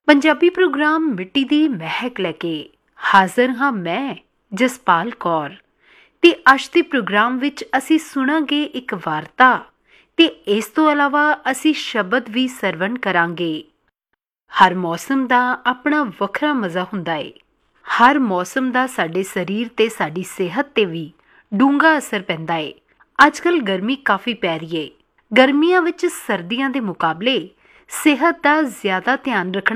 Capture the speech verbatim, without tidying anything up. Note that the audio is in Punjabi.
ਪੰਜਾਬੀ ਪ੍ਰੋਗਰਾਮ ਮਿੱਟੀ ਦੀ ਮਹਿਕ ਲੈ ਕੇ ਹਾਜ਼ਰ ਹਾਂ ਮੈਂ ਜਸਪਾਲ ਕੌਰ ਤੇ ਅੱਜ ਦੇ ਪ੍ਰੋਗਰਾਮ ਵਿੱਚ ਅਸੀਂ ਸੁਣਾਂਗੇ ਇੱਕ ਵਾਰਤਾ ਤੇ ਇਸ ਤੋਂ ਇਲਾਵਾ ਅਸੀਂ ਸ਼ਬਦ ਵੀ ਸਰਵਣ ਕਰਾਂਗੇ। ਹਰ ਮੌਸਮ ਦਾ ਆਪਣਾ ਵੱਖਰਾ ਮਜ਼ਾ ਹੁੰਦਾ ਏ। ਹਰ ਮੌਸਮ ਦਾ ਸਾਡੇ ਸਰੀਰ ਤੇ ਸਾਡੀ ਸਿਹਤ ਤੇ ਵੀ ਡੂੰਘਾ ਅਸਰ ਪੈਂਦਾ ਏ। ਅੱਜ ਕੱਲ੍ਹ ਗਰਮੀ ਕਾਫੀ ਪੈ ਰਹੀ ਏ। ਗਰਮੀਆਂ ਵਿੱਚ ਸਰਦੀਆਂ ਦੇ ਮੁਕਾਬਲੇ ਸਿਹਤ ਦਾ ਜ਼ਿਆਦਾ ਧਿਆਨ ਰੱਖਣਾ